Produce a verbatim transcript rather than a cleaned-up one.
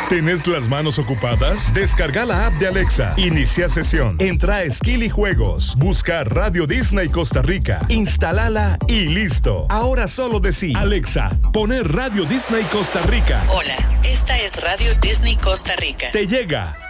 ¿Tienes las manos ocupadas? Descarga la app de Alexa. Inicia sesión. Entra a Skill y Juegos. Busca Radio Disney Costa Rica. Instálala y listo. Ahora solo decí, Alexa, poner Radio Disney Costa Rica. Hola, esta es Radio Disney Costa Rica. Te llega.